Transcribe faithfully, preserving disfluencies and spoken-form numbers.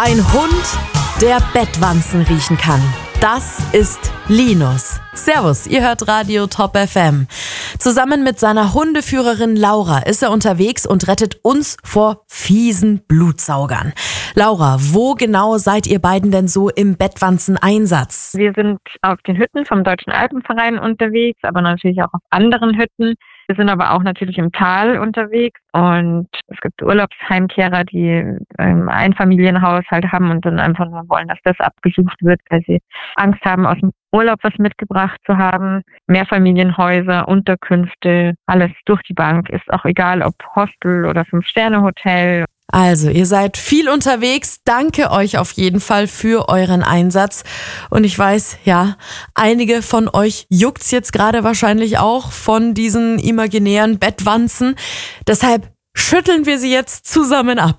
Ein Hund, der Bettwanzen riechen kann. Das ist Linus. Servus, ihr hört Radio Top F M. Zusammen mit seiner Hundeführerin Laura ist er unterwegs und rettet uns vor fiesen Blutsaugern. Laura, wo genau seid ihr beiden denn so im Bettwanzen-Einsatz? Wir sind auf den Hütten vom Deutschen Alpenverein unterwegs, aber natürlich auch auf anderen Hütten. Wir sind aber auch natürlich im Tal unterwegs und es gibt Urlaubsheimkehrer, die ein Einfamilienhaushalt haben und dann einfach nur wollen, dass das abgesucht wird, weil sie Angst haben, aus dem Urlaub was mitgebracht zu haben. Mehrfamilienhäuser, Unterkünfte, alles durch die Bank. Ist auch egal, ob Hostel oder Fünf-Sterne-Hotel. Also, ihr seid viel unterwegs. Danke euch auf jeden Fall für euren Einsatz. Und ich weiß, ja, einige von euch juckt's jetzt gerade wahrscheinlich auch von diesen imaginären Bettwanzen. Deshalb schütteln wir sie jetzt zusammen ab.